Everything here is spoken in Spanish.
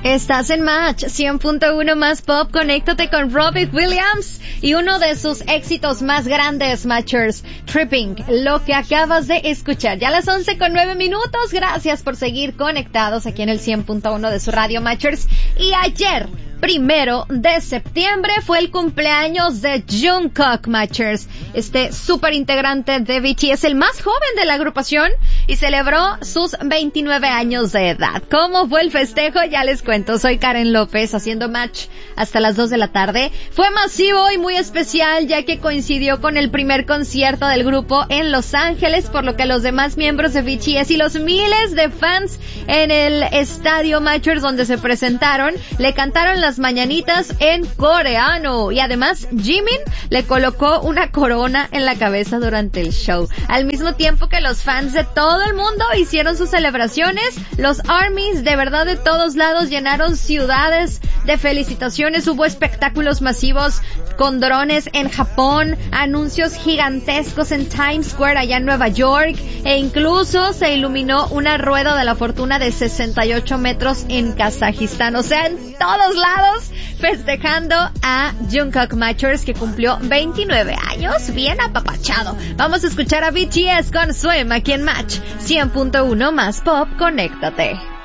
Estás en Match 100.1 más pop. Conéctate con Robbie Williams y uno de sus éxitos más grandes, Matchers, Tripping, lo que acabas de escuchar. Ya a las 11:09. Gracias por seguir conectados aquí en el 100.1 de su radio, Matchers. Y ayer, 1 de septiembre, fue el cumpleaños de Jungkook, Matchers. Este super integrante de BTS, el más joven de la agrupación, y celebró sus 29 años de edad. ¿Cómo fue el festejo? Ya les cuento. Soy Karen López, haciendo Match hasta las 2 de la tarde. Fue masivo y muy especial, ya que coincidió con el primer concierto del grupo en Los Ángeles, por lo que los demás miembros de BTS y los miles de fans en el estadio Matchers donde se presentaron, le cantaron las mañanitas en coreano, y además Jimin le colocó una corona en la cabeza durante el show. Al mismo tiempo que los fans de todo el mundo hicieron sus celebraciones, los ARMYs de verdad de todos lados llenaron ciudades de felicitaciones. Hubo espectáculos masivos con drones en Japón, anuncios gigantescos en Times Square allá en Nueva York, e incluso se iluminó una rueda de la fortuna de 68 metros en Kazajistán. O sea, en todos lados festejando a Jungkook, Matchers, que cumplió 29 años, bien apapachado. Vamos a escuchar a BTS con Swim aquí en Match 100.1 más pop. Conéctate.